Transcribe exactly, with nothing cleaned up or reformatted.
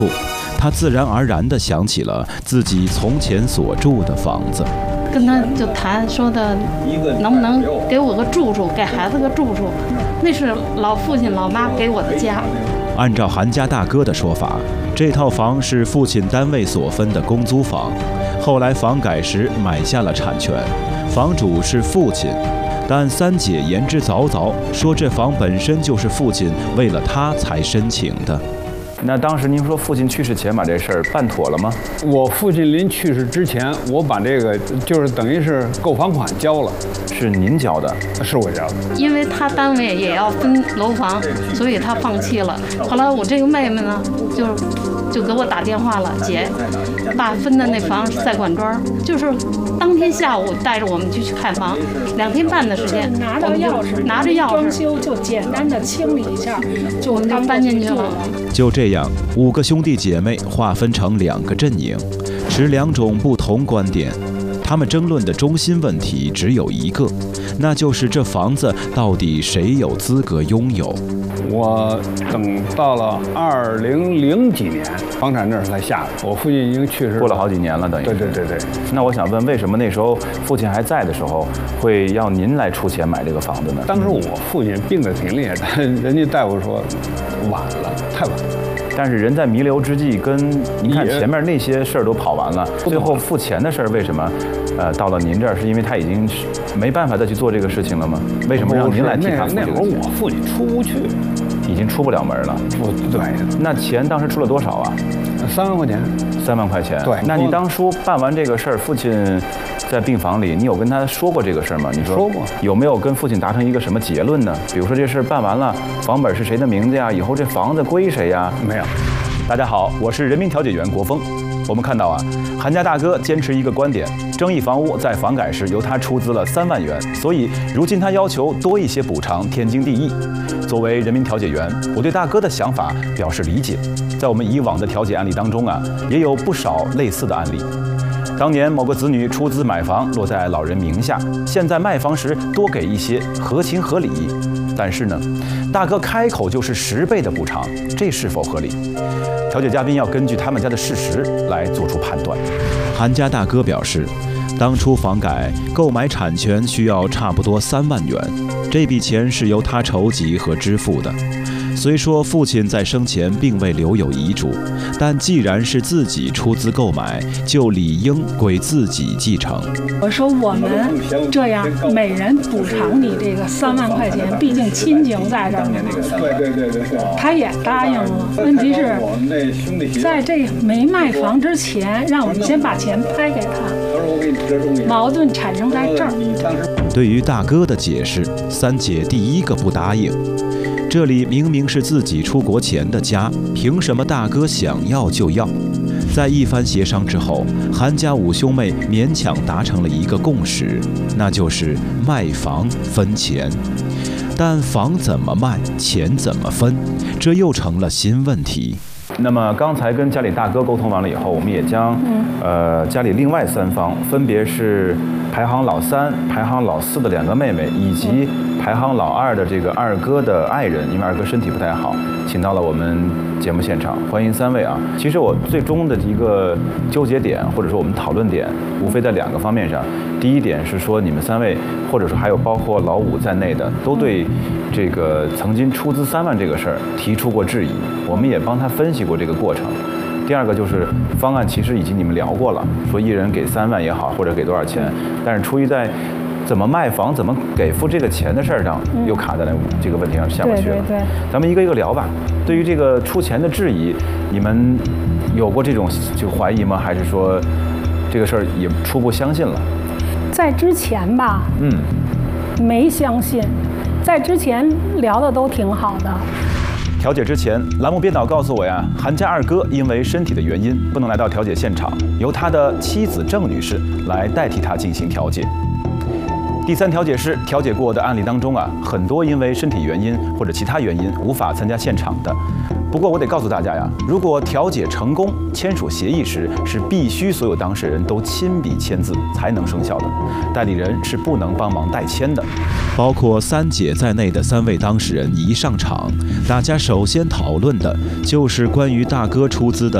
他自然而然地想起了自己从前所住的房子， 跟他就谈说的，能不能给我个住处，给孩子个住处，那是老父亲老妈给我的家。 按照韩家大哥的说法，这套房是父亲单位所分的公租房，后来房改时买下了产权，房主是父亲。但三姐言之凿凿，说这房本身就是父亲为了他才申请的。 那当时您说父亲去世前把这事儿办妥了吗？ 我父亲临去世之前，我把这个就是等于是购房款交了。 是您交的？ 是我交的。 因为他单位也要分楼房，所以他放弃了。后来我这个妹妹呢，就就给我打电话了，姐，爸分的那房在管庄，就是当天下午带着我们去去看房，两天半的时间， 拿着钥匙， 拿着钥匙， 装修就简单的清理一下，就我们就搬进去了。 就这样，五个兄弟姐妹划分成两个阵营，持两种不同观点。他们争论的中心问题只有一个，那就是这房子到底谁有资格拥有。 我等到了二零零几年，房产证才下的。我父亲已经去世过了好几年了，等于。 对对对对。 那我想问，为什么那时候父亲还在的时候，会要您来出钱买这个房子呢？ 当时我父亲病得挺厉害的，人家大夫说晚了，太晚了。 但是人在弥留之际，跟您看前面那些事儿都跑完了，最后付钱的事儿为什么，呃，到了您这儿，是因为他已经没办法再去做这个事情了吗？为什么让您来替他付这个钱？ 那会儿我父亲出不去， 已经出不了门了。 不对， 那钱当时出了多少啊？ 三万块钱。 三万块钱。 对。 那你当初办完这个事儿，父亲在病房里，你有跟他说过这个事儿吗？你说说过。 有没有跟父亲达成一个什么结论呢？比如说这事儿办完了，房本是谁的名字呀？以后这房子归谁呀？ 没有。 大家好，我是人民调解员国峰。我们看到啊，韩家大哥坚持一个观点，争议房屋在房改时由他出资了三万元，所以如今他要求多一些补偿，天经地义。作为人民调解员，我对大哥的想法表示理解。在我们以往的调解案例当中啊，也有不少类似的案例。当年某个子女出资买房落在老人名下，现在卖房时多给一些，合情合理。但是呢，大哥开口就是十倍的补偿，这是否合理？调解嘉宾要根据他们家的事实来做出判断。 韩家大哥表示，当初房改购买产权需要差不多三万元，这笔钱是由他筹集和支付的。虽说父亲在生前并未留有遗嘱，但既然是自己出资购买，就理应归自己继承。 我说我们这样每人补偿你这个三万块钱，毕竟亲情在这儿呢。对对对对。他也答应了。问题是，在这没卖房之前，让我们先把钱拍给他。矛盾产生在这儿。 对于大哥的解释，三姐第一个不答应。这里明明是自己出国前的家，凭什么大哥想要就要？在一番协商之后，韩家五兄妹勉强达成了一个共识，那就是卖房分钱。但房怎么卖，钱怎么分，这又成了新问题。 那么刚才跟家里大哥沟通完了以后，我们也将，呃，家里另外三方，分别是排行老三、排行老四的两个妹妹，以及排行老二的这个二哥的爱人，因为二哥身体不太好，请到了我们节目现场，欢迎三位啊！其实我最终的一个纠结点，或者说我们讨论点，无非在两个方面上。第一点是说，你们三位，或者说还有包括老五在内的，都对这个曾经出资三万这个事儿提出过质疑，我们也帮他分析过这个过程。第二个就是方案其实已经你们聊过了，说一人给三万也好，或者给多少钱，但是出于在怎么卖房、怎么给付这个钱的事儿上，又卡在了这个问题上下不去了。 对对对， 咱们一个一个聊吧。对于这个出钱的质疑，你们有过这种就怀疑吗？还是说这个事儿也初步相信了？ 在之前吧，嗯，没相信，在之前聊的都挺好的。 调解之前，栏目编导告诉我呀，韩家二哥因为身体的原因不能来到调解现场，由他的妻子郑女士来代替他进行调解。第三调解室调解过的案例当中啊，很多因为身体原因或者其他原因无法参加现场的， 不过我得告诉大家呀，如果调解成功，签署协议时是必须所有当事人都亲笔签字才能生效的，代理人是不能帮忙代签的。 包括三姐在内的三位当事人一上场，大家首先讨论的就是关于大哥出资的